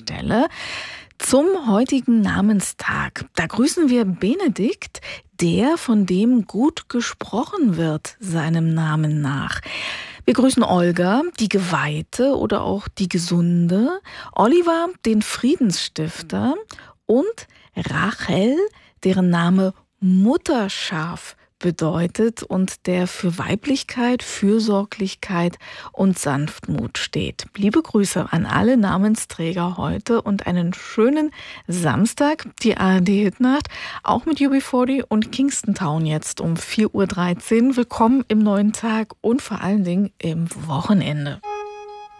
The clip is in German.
Stelle zum heutigen Namenstag. Da grüßen wir Benedikt, der, von dem gut gesprochen wird, seinem Namen nach. Wir grüßen Olga, die Geweihte oder auch die Gesunde, Oliver, den Friedensstifter und Rachel, deren Name Mutterschaf bedeutet und der für Weiblichkeit, Fürsorglichkeit und Sanftmut steht. Liebe Grüße an alle Namensträger heute und einen schönen Samstag. Die ARD-Hitnacht, auch mit UB40 und Kingston Town jetzt um 4:13 Uhr. Willkommen im neuen Tag und vor allen Dingen im Wochenende.